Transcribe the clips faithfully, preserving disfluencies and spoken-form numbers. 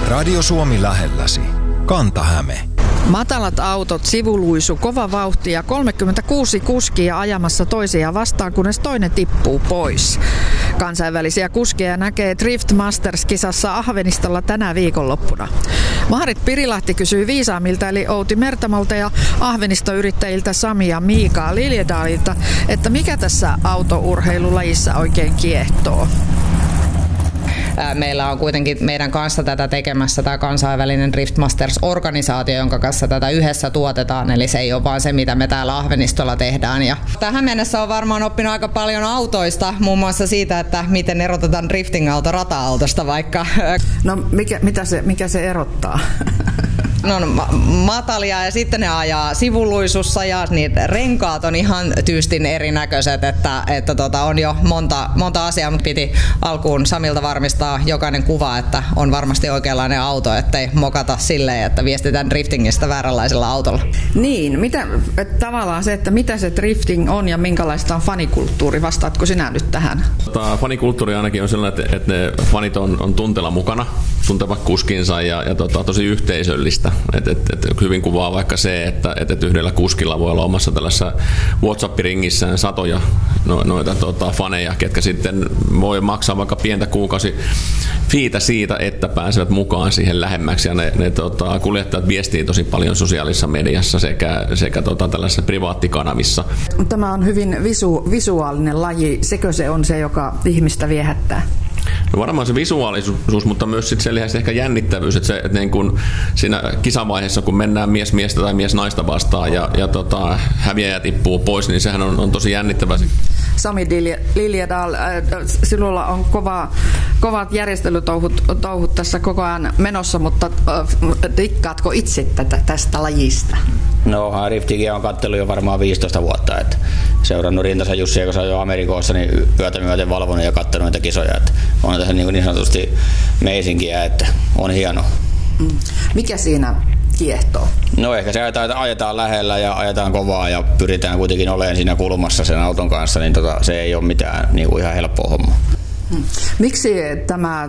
Radio Suomi lähelläsi. Kanta-Häme. Matalat autot, sivuluisu, kova vauhti ja kolmekymmentäkuusi kuskia ajamassa toisia vastaan, kunnes toinen tippuu pois. Kansainvälisiä kuskeja näkee Drift Masters-kisassa Ahvenistolla tänä viikonloppuna. Maarit Pirilahti kysyy viisaamilta eli Outi Mertamalta ja Ahvenistoyrittäjiltä Sami ja Miika Liljedalilta, että mikä tässä autourheilulajissa oikein kiehtoo. Meillä on kuitenkin meidän kanssa tätä tekemässä tämä kansainvälinen Drift Masters-organisaatio, jonka kanssa tätä yhdessä tuotetaan, eli se ei ole vaan se, mitä me täällä Ahvenistolla tehdään. Ja tähän mennessä on varmaan oppinut aika paljon autoista, muun muassa siitä, että miten erotetaan drifting-auto rata-autosta vaikka. No mikä, mitä se, mikä se erottaa? Ne on matalia ja sitten ne ajaa sivuluisussa ja niitä renkaat on ihan tyystin erinäköiset, että, että tota, on jo monta, monta asiaa, mutta piti alkuun Samilta varmistaa jokainen kuva, että on varmasti oikeanlainen auto, ettei mokata silleen, että viestitään driftingistä vääränlaisella autolla. Niin, mitä, että tavallaan se, että mitä se drifting on ja minkälaista on fanikulttuuri, vastaatko sinä nyt tähän? Tota, fanikulttuuri ainakin on sellainen, että, että ne fanit on, on tunteella mukana, tuntevat kuskinsa ja, ja tota, tosi yhteisöllistä. Et, et, et hyvin kuvaa vaikka se, että et, et yhdellä kuskilla voi olla omassa tällaisessa WhatsApp-ringissään satoja no, noita tota, faneja, ketkä sitten voi maksaa vaikka pientä kuukausi fiitä siitä, että pääsevät mukaan siihen lähemmäksi. Ja ne, ne tota, kuljettajat viestii tosi paljon sosiaalisessa mediassa sekä, sekä tota, tällaisissa privaattikanavissa. Tämä on hyvin visu, visuaalinen laji. Sekö se on se, joka ihmistä viehättää? No varmaan se visuaalisuus, mutta myös sit se lisäksi ehkä jännittävyys, että, se, että niin kun siinä kisavaiheessa, kun mennään mies miestä tai mies naista vastaan ja, ja tota, häviäjä tippuu pois, niin sehän on, on tosi jännittävää. Sami Liljedal, sinulla on kova, kovat järjestelytouhut touhut tässä koko ajan menossa, mutta dikkaatko itse tätä, tästä lajista? No, driftingia on katsellut jo varmaan viisitoista vuotta. Että seurannut Rintasen Jussia, kun se on jo Amerikoissa, niin yötä myöten valvonut ja katsonut niitä kisoja. Että on tässä niin, niin sanotusti meisinkiä, että on hieno. Mikä siinä kiehtoo? No ehkä se ajetaan, ajetaan lähellä ja ajetaan kovaa ja pyritään kuitenkin olemaan siinä kulmassa sen auton kanssa, niin tota, se ei ole mitään niin kuin ihan helppoa hommaa. Miksi tämä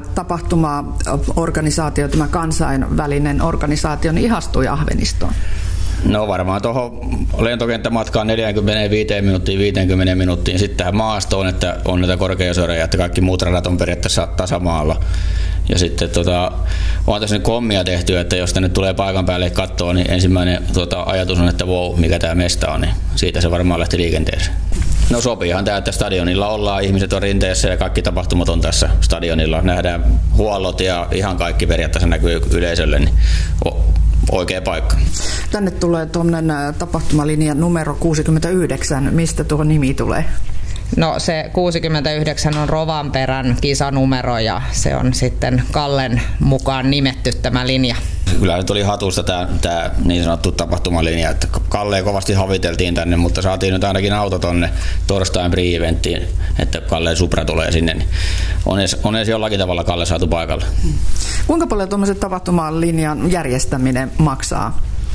tapahtuma-organisaatio, tämä kansainvälinen organisaatio, niin ihastui Ahvenistoon? No varmaan tuohon lentokenttämatkaan neljäkymmentäviisi minuuttia viisikymmentä minuuttiin sitten tähän maastoon, että on näitä korkeusöreja, että kaikki muut radat on periaatteessa tasamaalla. Ja sitten tota, on tässä nyt kommia tehty, että jos tänne tulee paikan päälle katsoa, niin ensimmäinen tota, ajatus on, että wow, mikä tämä mesta on, niin siitä se varmaan lähti liikenteeseen. No sopiihan tämä, että stadionilla ollaan, ihmiset on rinteessä ja kaikki tapahtumat on tässä stadionilla. Nähdään huollot ja ihan kaikki periaatteessa näkyy yleisölle, niin oikea paikka. Tänne tulee tuommoinen tapahtumalinja numero kuusikymmentäyhdeksän. Mistä tuo nimi tulee? No se kuusikymmentäyhdeksän on Rovanperän kisanumero ja se on sitten Kallen mukaan nimetty tämä linja. Kyllä nyt oli hatusta tämä, tämä niin sanottu tapahtumalinja, että Kalleen kovasti haviteltiin tänne, mutta saatiin nyt ainakin auto tonne torstain pre-eventtiin, että Kalleen Supra tulee sinne. Niin on, edes, on edes jollakin tavalla Kalle saatu paikalle. Kuinka paljon tuommoisen tapahtumalinjan järjestäminen maksaa?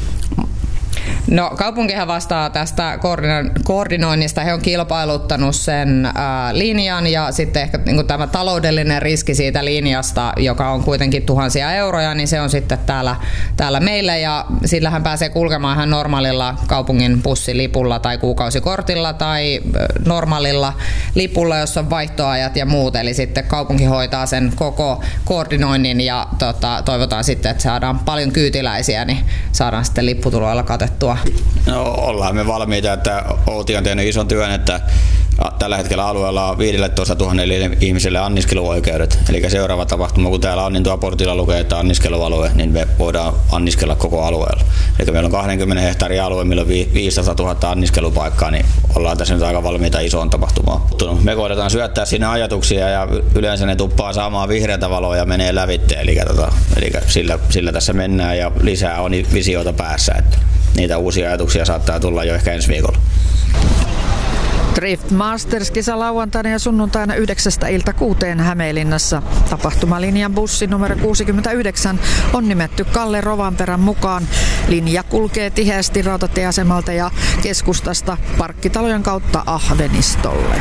No kaupunkihan vastaa tästä koordinoinnista, he on kilpailuttanut sen ää, linjan ja sitten ehkä niin kuin tämä taloudellinen riski siitä linjasta, joka on kuitenkin tuhansia euroja, niin se on sitten täällä, täällä meillä ja sillähän pääsee kulkemaan ihan normaalilla kaupungin bussilipulla tai kuukausikortilla tai normaalilla lipulla, jossa on vaihtoajat ja muut, eli sitten kaupunki hoitaa sen koko koordinoinnin ja tota, toivotaan sitten, että saadaan paljon kyytiläisiä, niin saadaan sitten lipputuloilla katettua. No ollaan me valmiita, että Outi on tehnyt ison työn, että tällä hetkellä alueella on viisitoista tuhatta ihmiselle anniskeluoikeudet. Eli seuraava tapahtuma, kun täällä on, niin tuo portilla lukee, että anniskelualue, niin me voidaan anniskella koko alueella. Eli meillä on kaksikymmentä hehtaaria alue, millä on viisitoista tuhatta anniskelupaikkaa, niin ollaan tässä nyt aika valmiita isoon tapahtumaan. Me koetetaan syöttää sinne ajatuksia ja yleensä ne tuppaa saamaan vihreätä valoa ja menee lävitte. Eli, tota, eli sillä, sillä tässä mennään ja lisää on visioita päässä. Että niitä uusia ajatuksia saattaa tulla jo ehkä ensi viikolla. Drift Masters-kisa lauantaina ja sunnuntaina yhdeksästä ilta kuuteen Hämeenlinnassa. Tapahtumalinjan bussi numero kuusikymmentäyhdeksän on nimetty Kalle Rovanperän mukaan. Linja kulkee tiheästi rautatieasemalta ja keskustasta parkkitalojen kautta Ahvenistolle.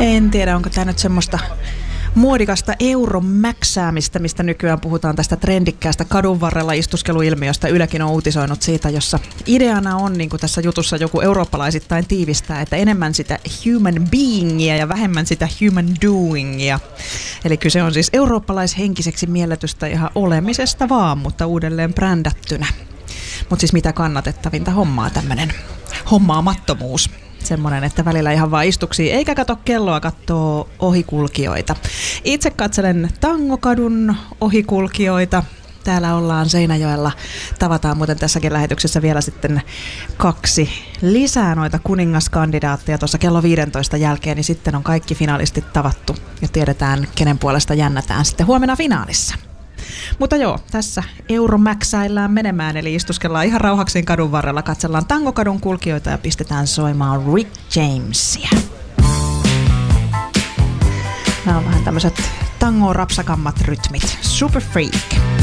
En tiedä, onko tämä nyt semmoista muodikasta euromäksäämistä, mistä nykyään puhutaan tästä trendikkäästä kadun varrella istuskeluilmiöstä. Ylekin on uutisoinut siitä, jossa ideana on, niin kuin tässä jutussa joku eurooppalaisittain tiivistää, että enemmän sitä human beingia ja vähemmän sitä human doingia. Eli kyse on siis eurooppalaishenkiseksi mielletystä ihan olemisesta vaan, mutta uudelleen brändättynä. Mutta siis mitä kannatettavinta hommaa tämmöinen hommaamattomuus. Semmoinen, että välillä ihan vaan istuksii, eikä kato kelloa, katsoo ohikulkijoita. Itse katselen Tangokadun ohikulkijoita. Täällä ollaan Seinäjoella. Tavataan muuten tässäkin lähetyksessä vielä sitten kaksi lisää noita kuningaskandidaatteja tuossa kello viidentoista jälkeen, niin sitten on kaikki finalistit tavattu ja tiedetään, kenen puolesta jännätään sitten huomenna finaalissa. Mutta joo, tässä euromäksäillään menemään, eli istuskellaan ihan rauhaksiin kadun varrella, katsellaan Tangokadun kulkijoita ja pistetään soimaan Rick Jamesia. Nämä on vähän tämmöiset tango-rapsakammat rytmit. Super Freak.